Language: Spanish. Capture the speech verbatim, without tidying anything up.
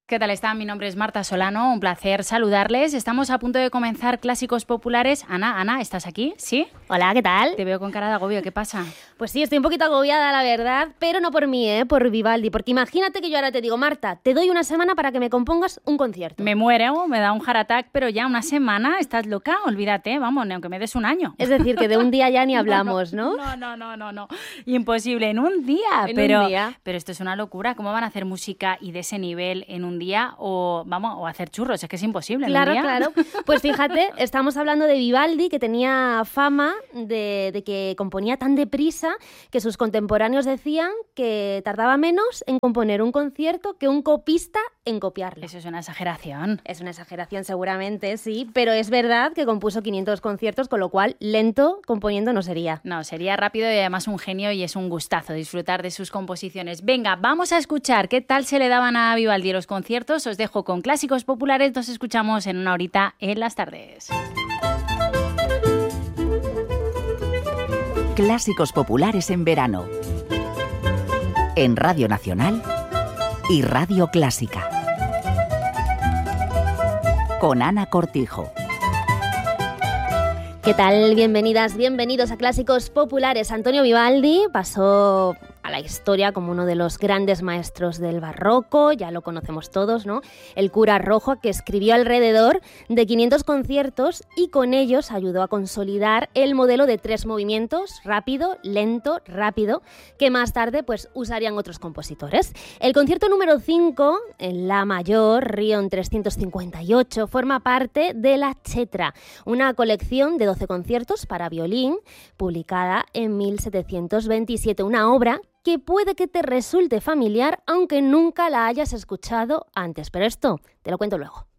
¿Qué tal están? Mi nombre es Marta Solano, un placer saludarles. Estamos a punto de comenzar Clásicos Populares. Ana, Ana, ¿estás aquí? ¿Sí? Hola, ¿qué tal? Te veo con cara de agobio, ¿qué pasa? Pues sí, estoy un poquito agobiada, la verdad, pero no por mí, ¿eh? Por Vivaldi. Porque imagínate que yo ahora te digo, Marta, te doy una semana para que me compongas un concierto. Me muero, me da un heart attack, pero ya una semana, ¿estás loca? Olvídate, vamos, ni aunque me des un año. Es decir, que de un día ya ni hablamos, ¿no? No, no, no, no, no. Imposible, en un día. En pero, un día. Pero esto es una locura. ¿Cómo van a hacer música y de ese nivel en un día? O vamos, o hacer churros, es que es imposible. Claro, en un día. claro. Pues fíjate, estamos hablando de Vivaldi, que tenía fama de, de que componía tan deprisa que sus contemporáneos decían que tardaba menos en componer un concierto que un copista en copiarlo. Eso es una exageración. Es una exageración seguramente, sí, pero es verdad que compuso quinientos conciertos, con lo cual lento componiendo no sería. No, sería rápido y además un genio, y es un gustazo disfrutar de sus composiciones. Venga, vamos a escuchar qué tal se le daban a Vivaldi los conciertos. Os dejo con Clásicos Populares, nos escuchamos en una horita en las tardes. Clásicos Populares en verano. En Radio Nacional y Radio Clásica. Con Ana Cortijo. ¿Qué tal? Bienvenidas, bienvenidos a Clásicos Populares. Antonio Vivaldi pasó a la historia como uno de los grandes maestros del barroco, ya lo conocemos todos, ¿no? El cura rojo, que escribió alrededor de quinientos conciertos y con ellos ayudó a consolidar el modelo de tres movimientos, rápido, lento, rápido, que más tarde pues usarían otros compositores. El concierto número cinco, en La mayor, Rion trescientos cincuenta y ocho, forma parte de la Cetra, una colección de doce conciertos para violín, publicada en mil setecientos veintisiete, una obra que puede que te resulte familiar aunque nunca la hayas escuchado antes, pero esto te lo cuento luego.